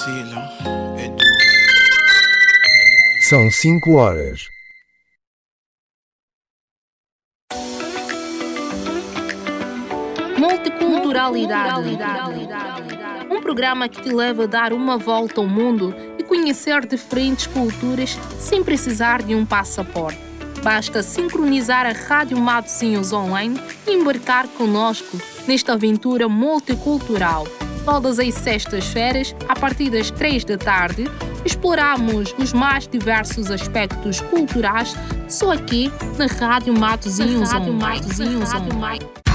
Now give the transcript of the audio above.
São 5 horas. Multiculturalidade. Um programa que te leva a dar uma volta ao mundo e conhecer diferentes culturas sem precisar de um passaporte. Basta sincronizar a Rádio Matosinhos online e embarcar conosco nesta aventura multicultural. Todas as sextas-feiras, a partir das 3 da tarde, exploramos os mais diversos aspectos culturais só aqui na Rádio Matosinhos online.